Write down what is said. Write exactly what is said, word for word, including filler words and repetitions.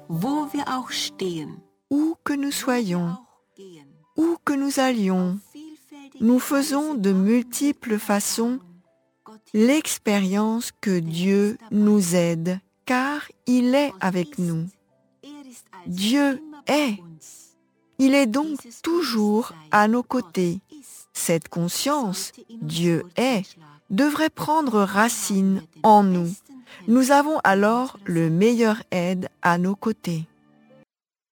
wo wir auch stehen, Où que nous soyons, où que nous allions, vielfältige nous faisons de multiples façons l'expérience que Dieu nous aide, car il est avec nous. Dieu est. Il est donc toujours à nos côtés. Cette conscience, Dieu est, devrait prendre racine en nous. Nous avons alors le meilleur aide à nos côtés.